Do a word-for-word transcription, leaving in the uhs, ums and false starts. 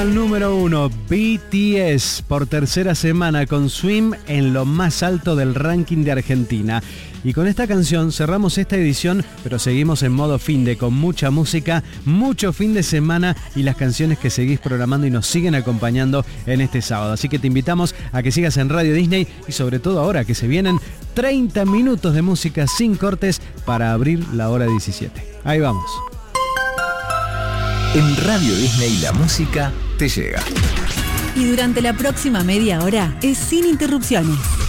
Al número uno, B T S, por tercera semana con Swim en lo más alto del ranking de Argentina. Y con esta canción cerramos esta edición, pero seguimos en modo finde, con mucha música, mucho fin de semana y las canciones que seguís programando y nos siguen acompañando en este sábado. Así que te invitamos a que sigas en Radio Disney y sobre todo ahora que se vienen treinta minutos de música sin cortes para abrir la hora diecisiete. Ahí vamos. En Radio Disney la música te llega. Y durante la próxima media hora es sin interrupciones.